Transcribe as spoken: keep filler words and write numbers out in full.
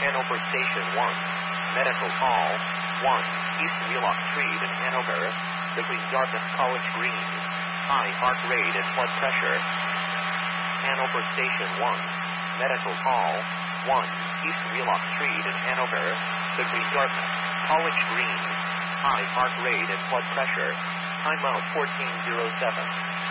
Hanover Station one. Medical call one. East Wheelock Street in Hanover. Between Dartmouth College Green. High heart rate and blood pressure. Hanover Station one. Medical call one. East Wheelock Street in Hanover. Between Dartmouth College Green. High heart rate and blood pressure. Time out fourteen oh seven.